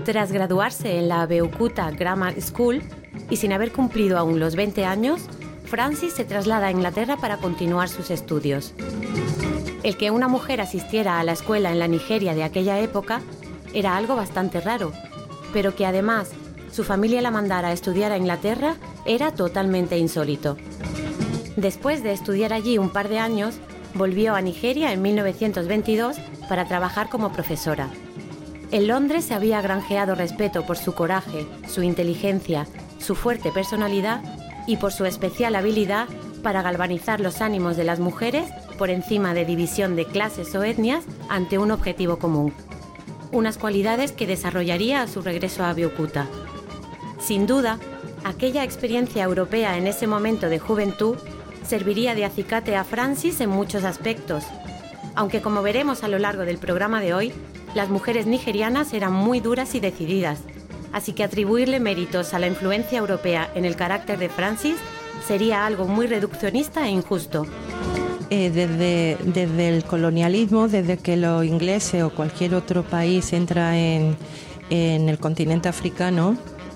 Tras graduarse en la Abeokuta Grammar School y sin haber cumplido aún los 20 años, Frances se traslada a Inglaterra para continuar sus estudios. El que una mujer asistiera a la escuela en la Nigeria de aquella época era algo bastante raro, pero que además su familia la mandara a estudiar a Inglaterra era totalmente insólito. Después de estudiar allí un par de años, volvió a Nigeria en 1922 para trabajar como profesora. En Londres se había granjeado respeto por su coraje, su inteligencia, su fuerte personalidad y por su especial habilidad para galvanizar los ánimos de las mujeres por encima de división de clases o etnias ante un objetivo común. Unas cualidades que desarrollaría a su regreso a Abeokuta. Sin duda, aquella experiencia europea en ese momento de juventud serviría de acicate a Frances en muchos aspectos, aunque como veremos a lo largo del programa de hoy, las mujeres nigerianas eran muy duras y decididas, así que atribuirle méritos a la influencia europea en el carácter de Frances sería algo muy reduccionista e injusto. Desde el colonialismo, desde que los ingleses o cualquier otro país entra en el continente africano,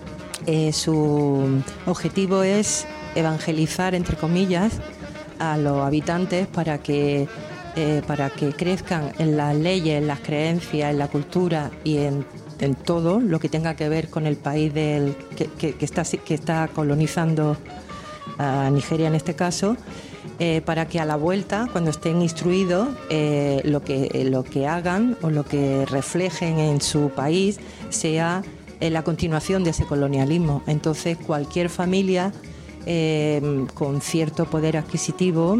su objetivo es evangelizar, entre comillas, a los habitantes para que crezcan en las leyes, en las creencias, en la cultura y en todo lo que tenga que ver con el país que está colonizando a Nigeria en este caso, para que a la vuelta, cuando estén instruidos, lo que hagan o lo que reflejen en su país sea la continuación de ese colonialismo. Entonces, cualquier familia con cierto poder adquisitivo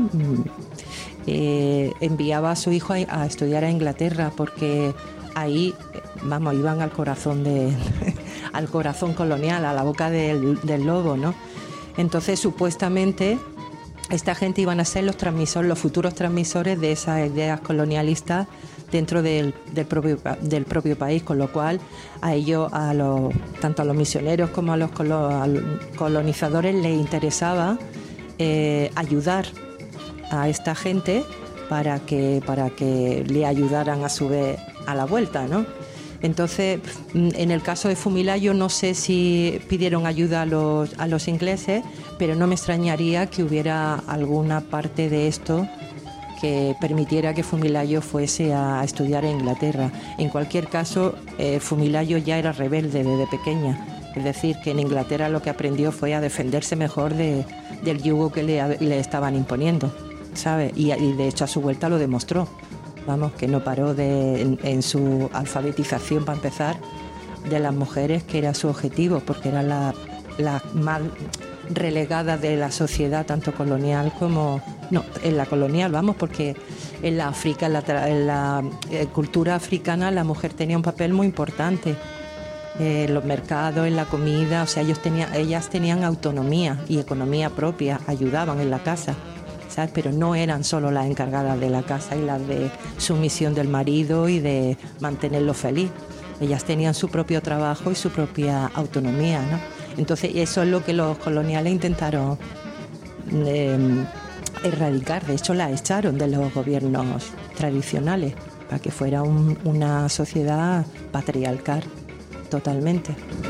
enviaba a su hijo a estudiar a Inglaterra, porque ahí, iban al corazón al corazón colonial, a la boca del lobo, ¿no? Entonces, supuestamente, esta gente iban a ser los futuros transmisores de esas ideas colonialistas dentro del propio país, con lo cual a ellos, tanto a los misioneros como a los colonizadores, les interesaba ayudar a esta gente para que le ayudaran a su vez a la vuelta, ¿no? Entonces, en el caso de Fumilayo, no sé si pidieron ayuda a los ingleses, pero no me extrañaría que hubiera alguna parte de esto que permitiera que Fumilayo fuese a estudiar en Inglaterra. En cualquier caso, Fumilayo ya era rebelde desde pequeña, es decir, que en Inglaterra lo que aprendió fue a defenderse mejor del yugo que le estaban imponiendo, ¿sabes? Y de hecho a su vuelta lo demostró. Que no paró en su alfabetización, para empezar, de las mujeres, que era su objetivo, porque era la más relegada de la sociedad, tanto colonial como... No, en la colonial, porque en la África, en la cultura africana, la mujer tenía un papel muy importante. En los mercados, en la comida, o sea, ellas tenían autonomía y economía propia, ayudaban en la casa, ¿sabes? Pero no eran solo las encargadas de la casa y las de sumisión del marido y de mantenerlo feliz. Ellas tenían su propio trabajo y su propia autonomía, ¿no? Entonces eso es lo que los coloniales intentaron erradicar. De hecho, la echaron de los gobiernos tradicionales para que fuera una sociedad patriarcal totalmente.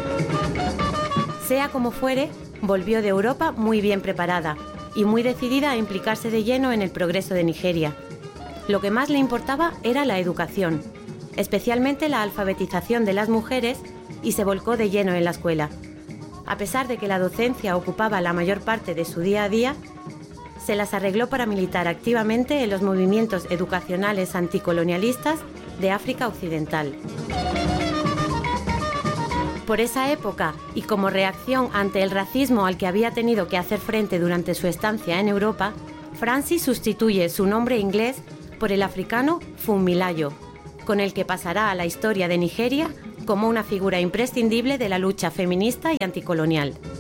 Sea como fuere, volvió de Europa muy bien preparada y muy decidida a implicarse de lleno en el progreso de Nigeria. Lo que más le importaba era la educación, especialmente la alfabetización de las mujeres, y se volcó de lleno en la escuela. A pesar de que la docencia ocupaba la mayor parte de su día a día, se las arregló para militar activamente en los movimientos educacionales anticolonialistas de África Occidental. Por esa época, y como reacción ante el racismo al que había tenido que hacer frente durante su estancia en Europa, Frances sustituye su nombre inglés por el africano Funmilayo, con el que pasará a la historia de Nigeria como una figura imprescindible de la lucha feminista y anticolonial.